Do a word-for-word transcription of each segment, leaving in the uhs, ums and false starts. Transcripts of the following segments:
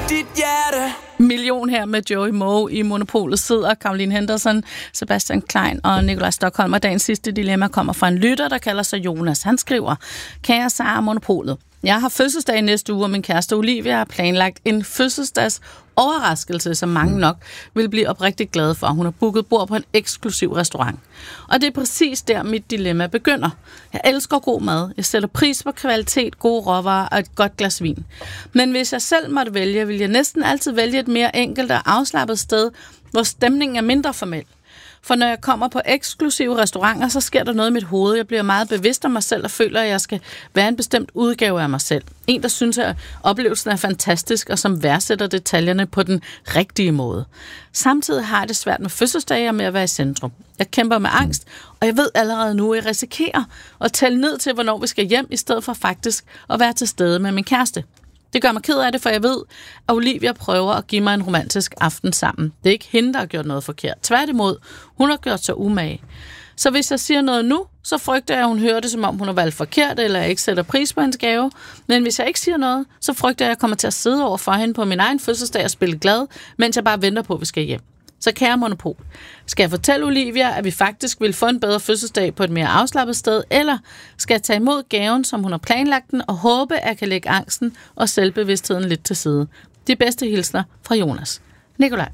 dit hjerte. Million her med Joey Moe i Monopolet sidder Caroline Henderson, Sebastian Klein og Nikolaj Stokholm. Og dagens sidste dilemma kommer fra en lytter, der kalder sig Jonas. Han skriver: Kære Sara Monopolet, jeg har fødselsdag næste uge, og min kæreste Olivia har planlagt en fødselsdags overraskelse, som mange nok vil blive oprigtigt glade for. Hun har booket bord på en eksklusiv restaurant. Og det er præcis der, mit dilemma begynder. Jeg elsker god mad. Jeg sætter pris på kvalitet, gode råvarer og et godt glas vin. Men hvis jeg selv måtte vælge, vil jeg næsten altid vælge et mere enkelt og afslappet sted, hvor stemningen er mindre formel. For når jeg kommer på eksklusive restauranter, så sker der noget i mit hoved. Jeg bliver meget bevidst om mig selv og føler, at jeg skal være en bestemt udgave af mig selv. En, der synes, at oplevelsen er fantastisk og som værdsætter detaljerne på den rigtige måde. Samtidig har jeg det svært med fødselsdage og med at være i centrum. Jeg kæmper med angst, og jeg ved allerede nu, at jeg risikerer at tælle ned til, hvornår vi skal hjem, i stedet for faktisk at være til stede med min kæreste. Det gør mig ked af det, for jeg ved, at Olivia prøver at give mig en romantisk aften sammen. Det er ikke hende, der har gjort noget forkert. Tværtimod, hun har gjort sig umage. Så hvis jeg siger noget nu, så frygter jeg, at hun hører det, som om hun har valgt forkert, eller jeg ikke sætter pris på hendes gave. Men hvis jeg ikke siger noget, så frygter jeg, at jeg kommer til at sidde over for hende på min egen fødselsdag og spille glad, mens jeg bare venter på, at vi skal hjem. Så kære Monopol, skal jeg fortælle Olivia, at vi faktisk vil få en bedre fødselsdag på et mere afslappet sted, eller skal jeg tage imod gaven, som hun har planlagt den, og håbe, at jeg kan lægge angsten og selvbevidstheden lidt til side? De bedste hilsner fra Jonas. Nikolaj.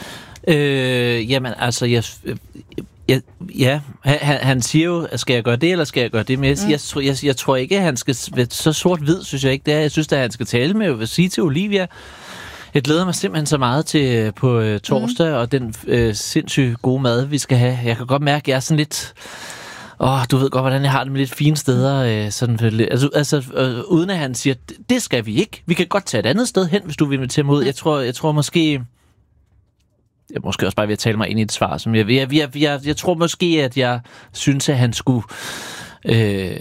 Øh, jamen, altså, jeg... Ja, ja. Han, han siger jo, skal jeg gøre det, eller skal jeg gøre det? Men jeg, mm. jeg, jeg, jeg, jeg tror ikke, at han skal... Så sort-hvid, synes jeg ikke, det er. Jeg synes, at han skal tale med og sige til Olivia... Jeg glæder mig simpelthen så meget til på øh, torsdag, mm. og den øh, sindssygt gode mad, vi skal have. Jeg kan godt mærke, at jeg er sådan lidt... Åh, du ved godt, hvordan jeg har det med lidt fine steder. Øh, sådan, altså, altså øh, uden at han siger, det skal vi ikke. Vi kan godt tage et andet sted hen, hvis du vil invitere mig ud. Jeg tror, jeg tror måske... Jeg måske også bare ved at tale mig ind i et svar, som jeg... Jeg, jeg, jeg, jeg tror måske, at jeg synes, at han skulle... Øh,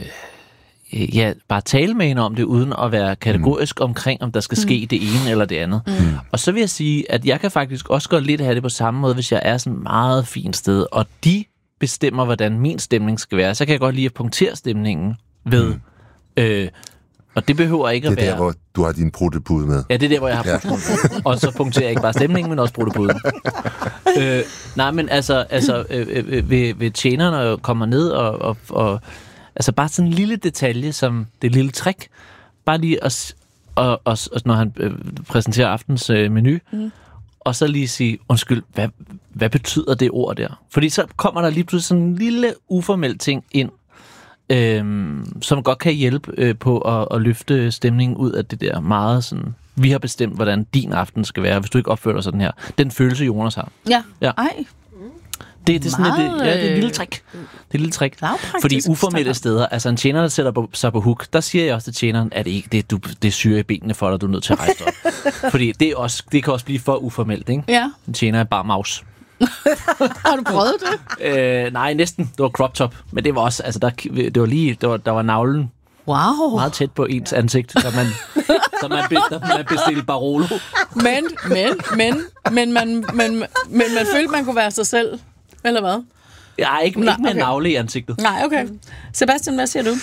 ja, bare tale med hende om det, uden at være kategorisk mm. omkring, om der skal ske mm. det ene eller det andet. Mm. Og så vil jeg sige, at jeg kan faktisk også godt lidt have det på samme måde, hvis jeg er sådan et meget fint sted, og de bestemmer, hvordan min stemning skal være. Så kan jeg godt lide at punktere stemningen ved... Mm. Øh, og det behøver ikke at være... Det er der, hvor du har din brudtepude med. Ja, det er der, hvor jeg har brudtepude med. Og så punkterer jeg ikke bare stemningen, men også bruttepuden. øh, nej, men altså, altså øh, øh, ved, ved tjenerne kommer ned og... og, og altså bare sådan en lille detalje, som det lille trick. Bare lige, at, og, og, og, når han øh, præsenterer aftens øh, menu, mm. og så lige sige, undskyld, hvad, hvad betyder det ord der? Fordi så kommer der lige pludselig sådan en lille uformel ting ind, øh, som godt kan hjælpe øh, på at, at løfte stemningen ud af det der meget sådan, vi har bestemt, hvordan din aften skal være, hvis du ikke opfører dig sådan her. Den følelse, Jonas har. Ja, ja. Ej. Det, det er sådan et, ja, det er et lille trick. Det er et lille trick. Fordi uformelle steder, altså en tjener, der sætter på, sig på hook, der siger jeg også til tjeneren, at det ikke det, du, det er syre i benene for dig, du er nødt til at rejse op. Fordi det, er også, det kan også blive for uformelt, ikke? Ja. En tjener er bare maus. Har du prøvet det? øh, nej, næsten. Det var crop top. Men det var også, altså der, det var lige, der var, der var navlen. Wow. Meget tæt på ens ansigt, så man, så man, be, man bestilte Barolo. Men, men, men, men, man, men, men man følte, man kunne være sig selv. Eller hvad? Ja, ikke, Nej, ikke med okay. en navle i ansigtet. Nej, okay. Sebastian, hvad siger du?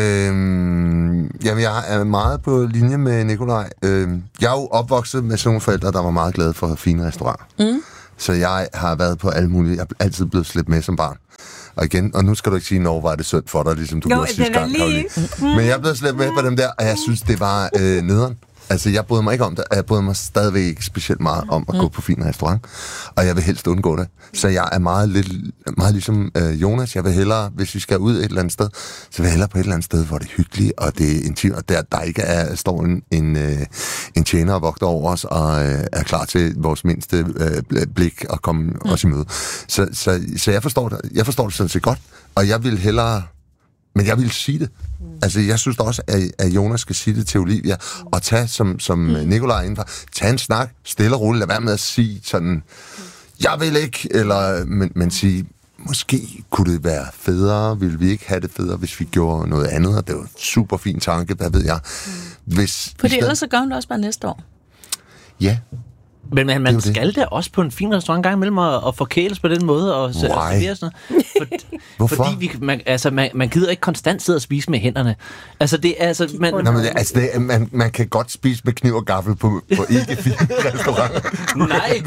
Øhm, jamen, jeg er meget på linje med Nikolaj. Øhm, jeg er jo opvokset med sådan nogle forældre, der var meget glade for fine restauranter. Mm. Så jeg har været på alle mulige... Jeg er altid blevet slæbt med som barn. Og igen, og nu skal du ikke sige, når var det synd for dig, ligesom du gjorde sidste gang, Karoline. Mm. Men jeg er blevet slæbt med på dem der, og jeg synes, det var øh, nederen. Altså, jeg bryder mig ikke om det, og jeg bryder mig stadigvæk ikke specielt meget om at gå på fin restaurant, og jeg vil helst undgå det. Så jeg er meget, lidt, meget ligesom øh, Jonas. Jeg vil hellere, hvis vi skal ud et eller andet sted, så vil jeg hellere på et eller andet sted, hvor det er hyggeligt, og det er intimt, og der, der ikke er, står en, en, øh, en tjener og vogter over os, og øh, er klar til vores mindste øh, blik og komme mm. os i møde. Så, så, så jeg, forstår det, jeg forstår det sådan set godt, og jeg vil hellere... Men jeg vil sige det. Altså, jeg synes også, at, at Jonas skal sige det til Olivia, og tage, som, som mm. Nikolaj indenfor, tage en snak, stille og roligt, lad være med at sige sådan, jeg vil ikke, eller, men, men sige, måske kunne det være federe, ville vi ikke have det federe, hvis vi gjorde noget andet, og det var en super fin tanke, hvad ved jeg. Hvis, Fordi stedet... ellers så gør man det også bare næste år. Ja. Men man, man skal da også på en fin restaurant en gang imellem og, og forkæles på den måde og servere sådan noget. For, Hvorfor? Fordi vi, man, altså, man, man gider ikke konstant sidde og spise med hænderne. Altså, det er altså... Man, Nå, men det, altså det, man, man kan godt spise med kniv og gaffel på, på ikke-fine restauranter. nej,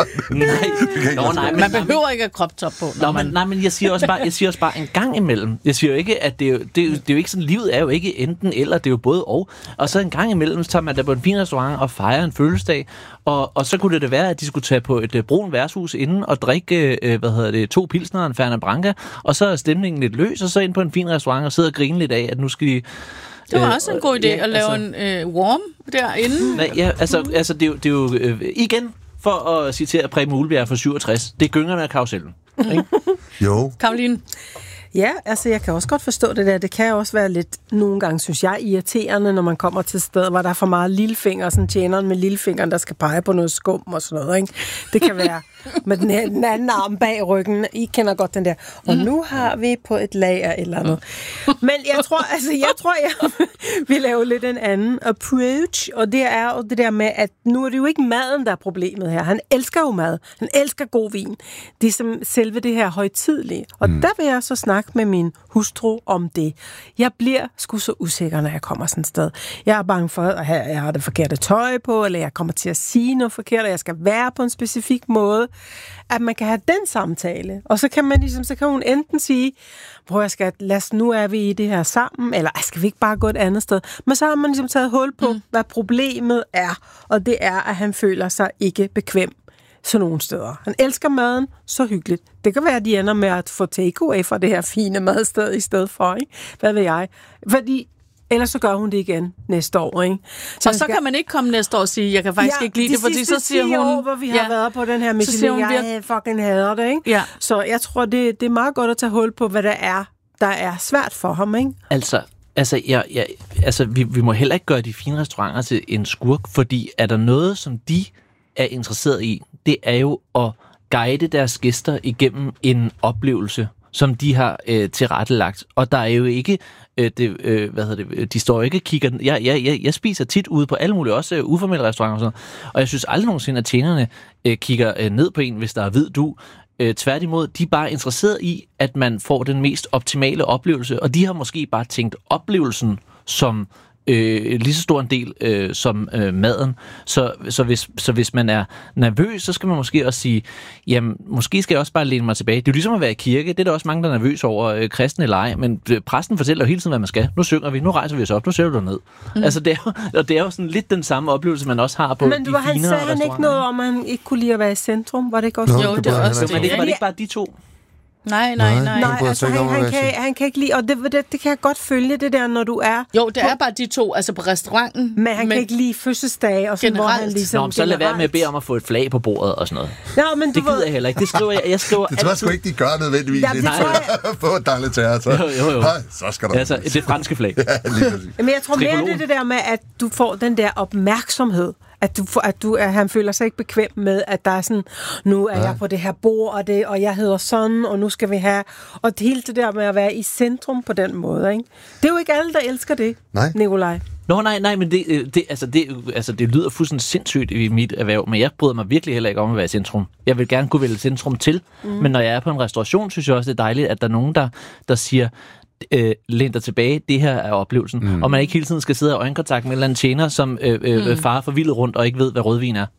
nej. Nå, nej, men, man behøver ikke at crop top på. Nå, man... nej, men jeg siger, også bare, jeg siger også bare en gang imellem. Jeg siger jo ikke, at det er jo, det er jo, det er jo ikke sådan, livet er jo ikke enten eller, det er jo både og. Og så en gang imellem, så tager man da på en fin restaurant og fejrer en fødselsdag, og, og så kunne det da være, at de skulle tage på et uh, brun værtshus inden og drikke, uh, hvad hedder det, to pilsner og en Fernet Branca, og så er stemningen lidt løs, og så ind på en fin restaurant og sidde og grine lidt af, at nu skal de... Det var øh, også en god idé ja, at lave altså, en uh, warm derinde. Nej, ja, altså, altså det er jo, det er jo øh, igen, for at citere Preben Uhlbjerg fra syvogtres, det er gyngerne af karusellen. Ikke? Jo. Karoline? Ja, altså jeg kan også godt forstå det der. Det kan også være lidt, nogle gange synes jeg, irriterende, når man kommer til et sted, hvor der er for meget lillefinger, sådan tjeneren med lillefingeren, der skal pege på noget skum og sådan noget, ikke? Det kan være med den, her, den anden arm bag ryggen. I kender godt den der. Og nu har vi på et lager eller andet. Men jeg tror, altså jeg tror, jeg vil lave lidt en anden approach, og det er jo det der med, at nu er det jo ikke maden, der er problemet her. Han elsker jo mad. Han elsker god vin. Det er som selve det her højtidelige. Og mm. der vil jeg så snakke med min hustru om det. Jeg bliver sgu så usikker, når jeg kommer sådan et sted. Jeg er bange for, at jeg har det forkerte tøj på, eller jeg kommer til at sige noget forkert, og jeg skal være på en specifik måde. At man kan have den samtale. Og så kan man ligesom, så kan hun enten sige, prøv at skal, lad os, nu er vi i det her sammen, eller skal vi ikke bare gå et andet sted? Men så har man ligesom taget hul på, mm. hvad problemet er. Og det er, at han føler sig ikke bekvem så nogle steder. Han elsker maden, så hyggeligt. Det kan være, at de ender med at få takeaway fra det her fine madsted i stedet for, ikke? Hvad ved jeg? Fordi ellers så gør hun det igen næste år, ikke? Så og så skal... kan man ikke komme næste år og sige, jeg kan faktisk ja, ikke lide det, fordi så siger hun... år, hvor vi har ja. været på den her Michelin, jeg virke... fucking hader det, ikke? Ja. Så jeg tror, det, det er meget godt at tage hul på, hvad der er, der er svært for ham, ikke? Altså, altså, jeg, jeg, altså vi, vi må heller ikke gøre de fine restauranter til en skurk, fordi er der noget, som de er interesseret i, det er jo at guide deres gæster igennem en oplevelse, som de har øh, tilrettelagt. Og der er jo ikke, øh, det, øh, hvad hedder det, de står jo ikke og kigger. Jeg, jeg, jeg, jeg spiser tit ude på alle mulige, også øh, uformelle restauranter og sådan noget, og jeg synes aldrig nogensinde, at tjenerne øh, kigger øh, ned på en, hvis der er hvid du. Øh, tværtimod, de er bare interesseret i, at man får den mest optimale oplevelse, og de har måske bare tænkt oplevelsen som Øh, lige så stor en del øh, som øh, maden. Så, så, hvis, så hvis man er nervøs, så skal man måske også sige, jamen, måske skal jeg også bare læne mig tilbage. Det er jo ligesom at være i kirke. Det er der også mange, der er nervøs over, øh, kristne eller ej, men øh, præsten fortæller jo hele tiden, hvad man skal. Nu synger vi, nu rejser vi os op, nu ser du ned. Mm. Altså, det er, jo, og det er jo sådan lidt den samme oplevelse, man også har på men, de finere finere restauranter. Men han sagde ikke noget om, at han ikke kunne lide at være i centrum? Var det ikke også? Nå, jo, det, det var også det. Men det var det ikke bare de to? Nej, nej, nej. Nej, altså han, han, kan, han kan ikke lide, og det, det, det kan jeg godt følge, det der, når du er... Jo, det er bare de to, altså på restauranten. Men han men kan ikke lide fødselsdage, og sådan, hvor han ligesom... Nå, så lad være med at bede om at få et flag på bordet og sådan noget. Nå, men du det gider jeg heller ikke. Det skriver jeg, jeg skriver det tror jeg sgu ikke, de gør nødvendigvis. Ja, det tror jeg... På et dejligt teater. Jo, jo, jo. Hej, så skal der... Altså, det franske flag. Ja, lige præcis. Men jeg tror mere, det er det der med, at du får den der opmærksomhed. At, du, at, du, at han føler sig ikke bekvem med, at der er sådan, nu er ja. jeg på det her bord, og, det, og jeg hedder sådan, og nu skal vi have... Og det hele det der med at være i centrum på den måde, ikke? Det er jo ikke alle, der elsker det, nej. Nikolaj. Nå, nej, nej, men det, det, altså, det, altså, det lyder fuldstændig sindssygt i mit erhverv, men jeg bryder mig virkelig heller ikke om at være i centrum. Jeg vil gerne kunne vælge centrum til, mm. men når jeg er på en restauration, synes jeg også, det er dejligt, at der er nogen, der, der siger... Øh, læn dig tilbage, det her er oplevelsen. Mm. Og man ikke hele tiden skal sidde og øjenkontakt med en eller anden tjener, som øh, øh, mm. farer forvildet rundt og ikke ved, hvad rødvin er.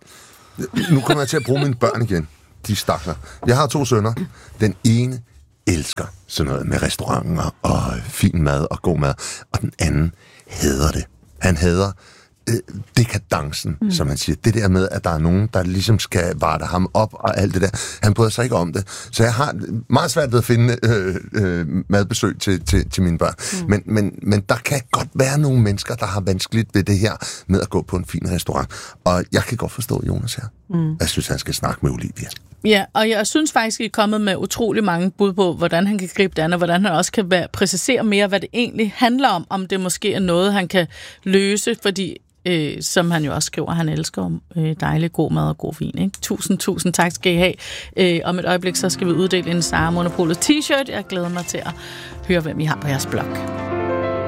Nu kommer jeg til at bruge mine børn igen. De stakler. Jeg har to sønner. Den ene elsker sådan noget med restauranter og fin mad og god mad, og den anden hader det. Han hader øh, dekadencen, mm. som man siger. Det der med, at der er nogen, der ligesom skal varte ham op og alt det der. Han bryder sig ikke om det. Så jeg har meget svært ved at finde øh, øh, madbesøg til, til, til mine børn. Mm. Men, men, men der kan godt være nogle mennesker, der har vanskeligt ved det her med at gå på en fin restaurant. Og jeg kan godt forstå Jonas her. Mm. Jeg synes, han skal snakke med Olivia. Ja, og jeg synes faktisk, I er kommet med utrolig mange bud på, hvordan han kan gribe det an, og hvordan han også kan være, præcisere mere, hvad det egentlig handler om, om det måske er noget, han kan løse, fordi Øh, som han jo også skriver, han elsker øh, dejlig god mad og god vin. Ikke? Tusind, tusind tak skal I have. Øh, om et øjeblik, så skal vi uddele en Sara Monopolet t-shirt. Jeg glæder mig til at høre, hvem I har på jeres blog.